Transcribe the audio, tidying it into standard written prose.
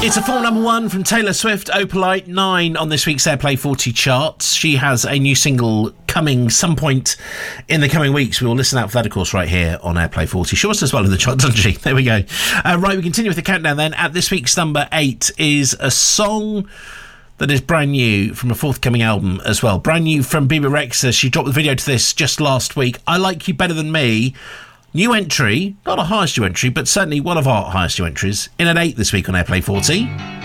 It's a full number one from Taylor Swift, Opalite, 9 on this week's Airplay 40 charts. She has a new single coming some point in the coming weeks. We will listen out for that, of course, right here on Airplay 40. She was as well in the chart, doesn't she? There we go. Right, we continue with the countdown then. At this week's number 8 is a song that is brand new from a forthcoming album as well. Brand new from Bebe Rexha. She dropped the video to this just last week. I Like You Better Than Me. New entry, not our highest new entry, but certainly one of our highest new entries, in at 8 this week on Airplay 40.